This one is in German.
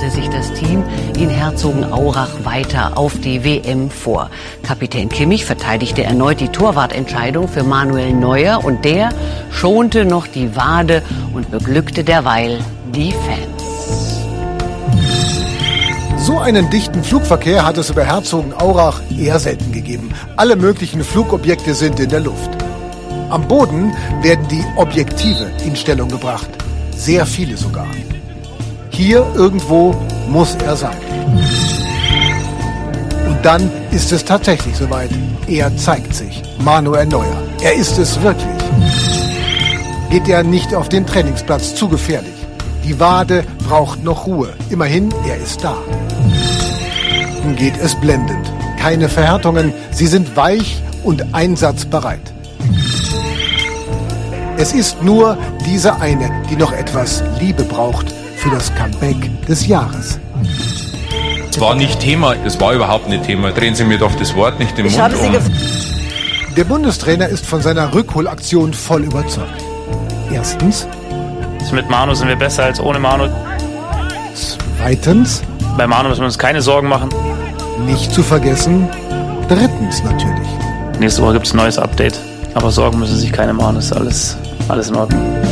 bereitete sich das Team in Herzogenaurach weiter auf die WM vor. Kapitän Kimmich verteidigte erneut die Torwartentscheidung für Manuel Neuer und der schonte noch die Wade und beglückte derweil die Fans. So einen dichten Flugverkehr hat es über Herzogenaurach eher selten gegeben. Alle möglichen Flugobjekte sind in der Luft. Am Boden werden die Objektive in Stellung gebracht. Sehr viele sogar. Hier irgendwo muss er sein. Und dann ist es tatsächlich soweit. Er zeigt sich. Manuel Neuer. Er ist es wirklich. Geht er nicht auf den Trainingsplatz, zu gefährlich. Die Wade braucht noch Ruhe. Immerhin, er ist da. Nun geht es blendend. Keine Verhärtungen, sie sind weich und einsatzbereit. Es ist nur diese eine, die noch etwas Liebe braucht für das Comeback des Jahres. Es war nicht Thema, es war überhaupt nicht Thema. Drehen Sie mir doch das Wort nicht im Mund um. Der Bundestrainer ist von seiner Rückholaktion voll überzeugt. Erstens. Mit Manu sind wir besser als ohne Manu. Zweitens. Bei Manu müssen wir uns keine Sorgen machen. Nicht zu vergessen. Drittens natürlich. Nächste Woche gibt es ein neues Update. Aber Sorgen müssen sich keine machen, ist alles in Ordnung.